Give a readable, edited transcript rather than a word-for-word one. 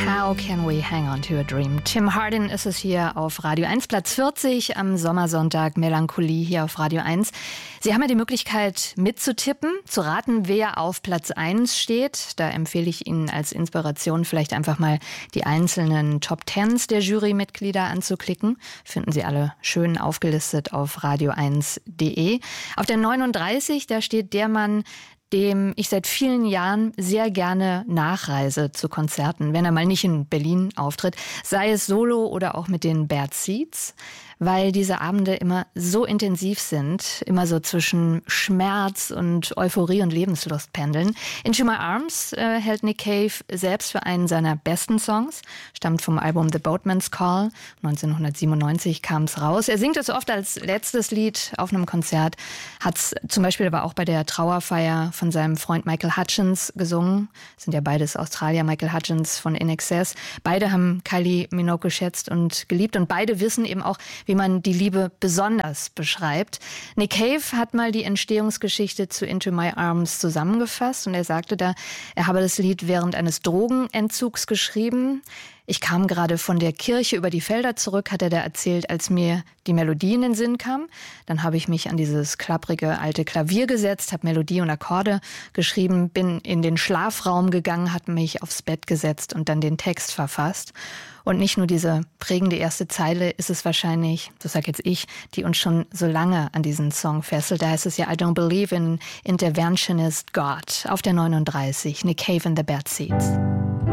How can we hang on to a dream? Tim Hardin ist es hier auf Radio 1, Platz 40 am Sommersonntag, Melancholie hier auf Radio 1. Sie haben ja die Möglichkeit mitzutippen, zu raten, wer auf Platz 1 steht. Da empfehle ich Ihnen als Inspiration vielleicht einfach mal die einzelnen Top 10s der Jurymitglieder anzuklicken. Finden Sie alle schön aufgelistet auf radio1.de. Auf der 39, da steht der Mann, dem ich seit vielen Jahren sehr gerne nachreise zu Konzerten, wenn er mal nicht in Berlin auftritt, sei es solo oder auch mit den Bad Seeds, weil diese Abende immer so intensiv sind, immer so zwischen Schmerz und Euphorie und Lebenslust pendeln. Into My Arms hält Nick Cave selbst für einen seiner besten Songs, stammt vom Album The Boatman's Call, 1997 kam es raus. Er singt es oft als letztes Lied auf einem Konzert, hat es zum Beispiel aber auch bei der Trauerfeier von seinem Freund Michael Hutchence gesungen. Das sind ja beides Australier, Michael Hutchence von In Excess. Beide haben Kylie Minogue geschätzt und geliebt und beide wissen eben auch, wie man die Liebe besonders beschreibt. Nick Cave hat mal die Entstehungsgeschichte zu Into My Arms zusammengefasst und er sagte da, er habe das Lied während eines Drogenentzugs geschrieben. Ich kam gerade von der Kirche über die Felder zurück, hat er da erzählt, als mir die Melodie in den Sinn kam. Dann habe ich mich an dieses klapprige alte Klavier gesetzt, habe Melodie und Akkorde geschrieben, bin in den Schlafraum gegangen, habe mich aufs Bett gesetzt und dann den Text verfasst. Und nicht nur diese prägende erste Zeile ist es wahrscheinlich, das sage jetzt ich, die uns schon so lange an diesen Song fesselt. Da heißt es ja, I don't believe in interventionist God. Auf der 39, Nick Cave and the Bad Seeds.